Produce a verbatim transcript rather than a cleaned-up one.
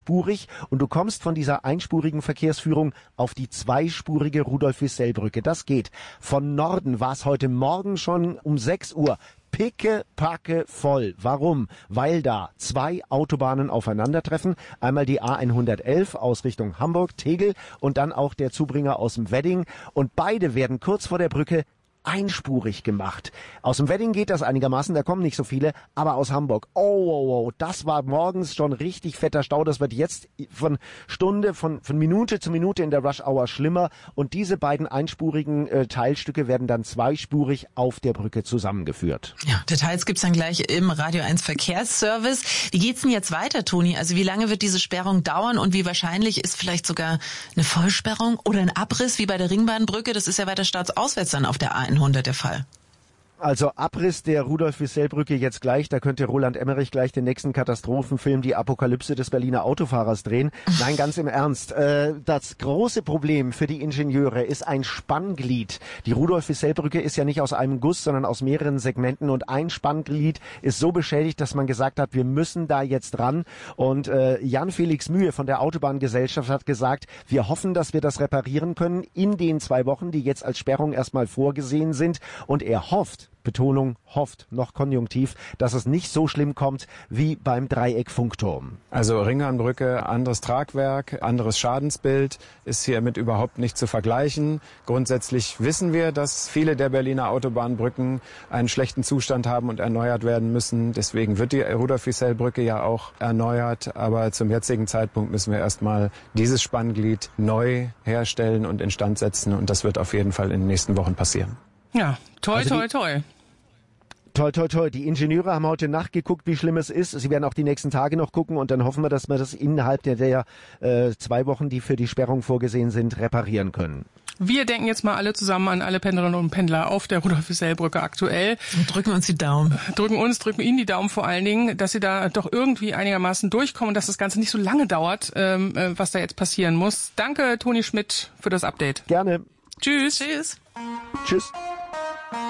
spurig und du kommst von dieser einspurigen Verkehrsführung auf die zweispurige Rudolf-Wissell-Brücke. Das geht. Von Norden war es heute Morgen schon um sechs Uhr pickepacke voll. Warum? Weil da zwei Autobahnen aufeinandertreffen. Einmal die A hundertelf aus Richtung Hamburg, Tegel und dann auch der Zubringer aus dem Wedding. Und beide werden kurz vor der Brücke einspurig gemacht. Aus dem Wedding geht das einigermaßen, da kommen nicht so viele, aber aus Hamburg, oh, oh, oh, das war morgens schon richtig fetter Stau, das wird jetzt von Stunde, von, von Minute zu Minute in der Rush Hour schlimmer und diese beiden einspurigen äh, Teilstücke werden dann zweispurig auf der Brücke zusammengeführt. Ja, Details gibt's dann gleich im Radio eins Verkehrsservice. Wie geht's denn jetzt weiter, Toni? Also wie lange wird diese Sperrung dauern und wie wahrscheinlich ist vielleicht sogar eine Vollsperrung oder ein Abriss wie bei der Ringbahnbrücke? Das ist ja weiter staatsauswärts dann auf der A hundert der Fall. Also Abriss der Rudolf-Wissell-Brücke jetzt gleich, da könnte Roland Emmerich gleich den nächsten Katastrophenfilm Die Apokalypse des Berliner Autofahrers drehen. Nein, ganz im Ernst. Äh, das große Problem für die Ingenieure ist ein Spannglied. Die Rudolf-Wissell-Brücke ist ja nicht aus einem Guss, sondern aus mehreren Segmenten und ein Spannglied ist so beschädigt, dass man gesagt hat, wir müssen da jetzt ran. Und äh, Jan-Felix Mühe von der Autobahngesellschaft hat gesagt, wir hoffen, dass wir das reparieren können in den zwei Wochen, die jetzt als Sperrung erstmal vorgesehen sind. Und er hofft, Betonung, hofft, noch konjunktiv, dass es nicht so schlimm kommt wie beim Dreieck-Funkturm. Also Ringbahnbrücke, anderes Tragwerk, anderes Schadensbild, ist hiermit überhaupt nicht zu vergleichen. Grundsätzlich wissen wir, dass viele der Berliner Autobahnbrücken einen schlechten Zustand haben und erneuert werden müssen. Deswegen wird die Rudolf-Wissell-Brücke ja auch erneuert. Aber zum jetzigen Zeitpunkt müssen wir erstmal dieses Spannglied neu herstellen und instand setzen. Und das wird auf jeden Fall in den nächsten Wochen passieren. Ja, toi, also toi, toi. Toi, toi, toi. Die Ingenieure haben heute Nacht geguckt, wie schlimm es ist. Sie werden auch die nächsten Tage noch gucken und dann hoffen wir, dass wir das innerhalb der, der äh, zwei Wochen, die für die Sperrung vorgesehen sind, reparieren können. Wir denken jetzt mal alle zusammen an alle Pendlerinnen und Pendler auf der Rudolf-Wissell-Brücke aktuell. Und drücken uns die Daumen. Drücken uns, drücken Ihnen die Daumen vor allen Dingen, dass Sie da doch irgendwie einigermaßen durchkommen, dass das Ganze nicht so lange dauert, ähm, was da jetzt passieren muss. Danke, Toni Schmidt, für das Update. Gerne. Tschüss. Tschüss. Tschüss.